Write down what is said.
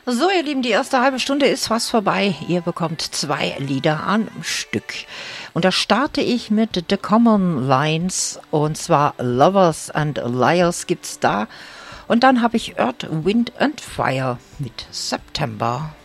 So, ihr Lieben, die erste halbe Stunde ist fast vorbei. Ihr bekommt 2 Lieder am Stück. Und da starte ich mit The Common Lines, und zwar Lovers and Liars gibt's da. Und dann habe ich Earth, Wind and Fire mit September.